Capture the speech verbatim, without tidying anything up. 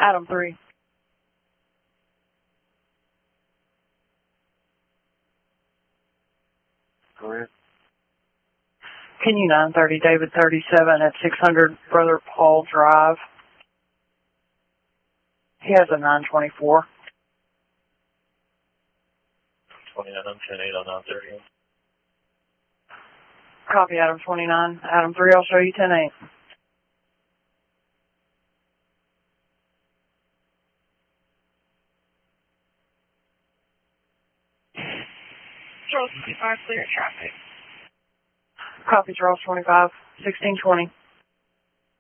Adam three. Correct. Can you nine thirty, David thirty-seven at six hundred Brother Paul Drive? He has a nine twenty-four. twenty-nine, I'm ten eight on nine thirty. Copy, Adam twenty-nine. Adam three, I'll show you ten eight. Charles twenty-five, clear traffic. Copy, Charles twenty-five, sixteen twenty.